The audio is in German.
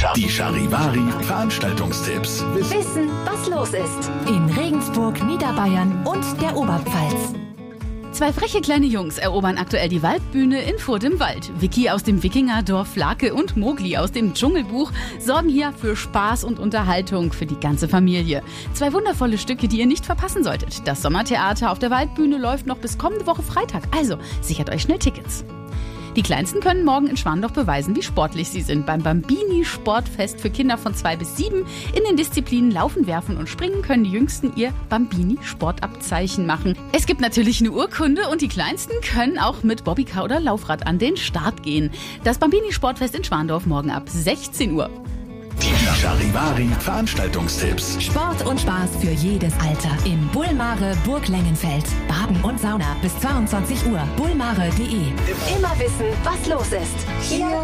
Die Charivari Veranstaltungstipps. Wissen, was los ist. In Regensburg, Niederbayern und der Oberpfalz. Zwei freche kleine Jungs erobern aktuell die Waldbühne in Furt im Wald. Vicky aus dem Wikingerdorf Flake und Mogli aus dem Dschungelbuch sorgen hier für Spaß und Unterhaltung für die ganze Familie. Zwei wundervolle Stücke, die ihr nicht verpassen solltet. Das Sommertheater auf der Waldbühne läuft noch bis kommende Woche Freitag, also sichert euch schnell Tickets. Die Kleinsten können morgen in Schwandorf beweisen, wie sportlich sie sind. Beim Bambini-Sportfest für Kinder von 2 bis 7 in den Disziplinen Laufen, Werfen und Springen können die Jüngsten ihr Bambini-Sportabzeichen machen. Es gibt natürlich eine Urkunde und die Kleinsten können auch mit Bobbycar oder Laufrad an den Start gehen. Das Bambini-Sportfest in Schwandorf morgen ab 16 Uhr. Die Charivari Veranstaltungstipps. Sport und Spaß für jedes Alter. In Bullmare, Burg Lengenfeld. Baden und Sauna bis 22 Uhr. bullmare.de. Immer wissen, was los ist. Hier